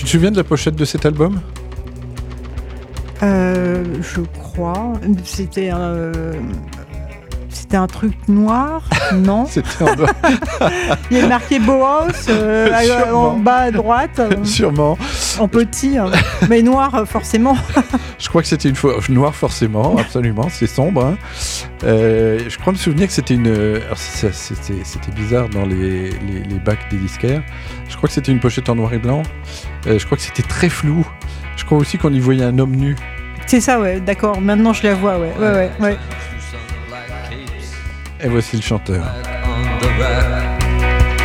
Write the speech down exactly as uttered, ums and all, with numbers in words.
te souviens de la pochette de cet album ? Euh, je crois. C'était un, euh, c'était un truc noir, non ? C'était en... Il y a marqué Boos euh, en bas à droite. Sûrement. En petit, hein. Mais noir forcément. Je crois que c'était une fois noir forcément, absolument. C'est sombre. Hein. Euh, je crois me souvenir que c'était une. Alors, ça, c'était, c'était bizarre dans les, les, les bacs des disquaires. Je crois que c'était une pochette en noir et blanc. Euh, je crois que c'était très flou. Je crois aussi qu'on y voyait un homme nu. C'est ça, ouais, d'accord. Maintenant, je la vois, ouais, ouais, ouais. ouais. Et voici le chanteur. Quel chanteur ?